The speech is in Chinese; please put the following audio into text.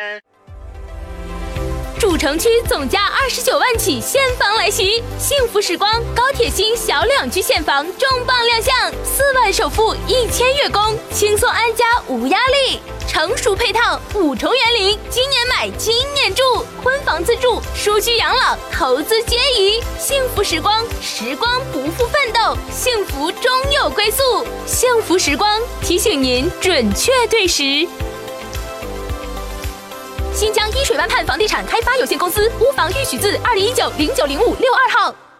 主城区总价29万起现房来袭，幸福时光高铁新小两居现房重磅亮相，4万首付1000月供，轻松安家无压力，成熟配套5重园林，今年买今年住，婚房自住，舒居养老，投资皆宜。幸福时光，时光不负奋斗，幸福终有归宿。幸福时光提醒您准确对时。新疆伊水湾畔房地产开发有限公司，屋房预许字2019090562号。